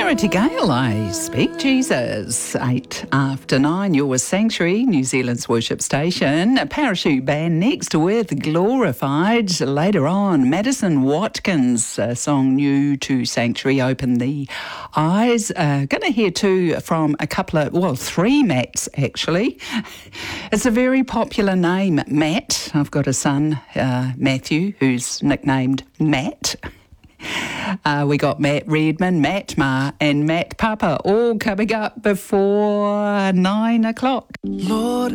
Charity Gale, I speak Jesus. 8:09, you're with Sanctuary, New Zealand's worship station. A Parachute Band next with Glorified. Later on, Madison Watkins, a song new to Sanctuary, Open the Eyes. Going to hear too from three Matts actually. It's a very popular name, Matt. I've got a son, Matthew, who's nicknamed Matt. We got Matt Redman, Matt Ma and Matt Papa all coming up before 9 o'clock. Lord,